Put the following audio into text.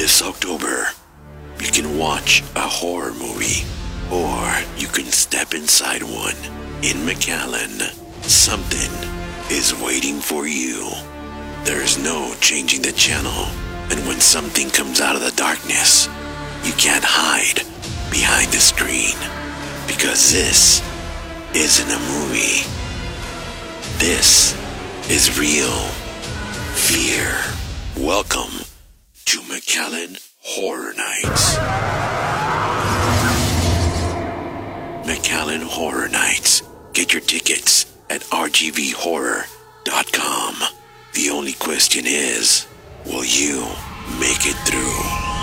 This October, you can watch a horror movie, or you can step inside one. In McAllen, something is waiting for you. There's no changing the channel, and when something comes out of the darkness, you can't hide behind the screen, because this isn't a movie. This is real fear. Welcome to McAllen Horror Nights. McAllen Horror Nights. Get your tickets at rgvhorror.com. The only question is, will you make it through?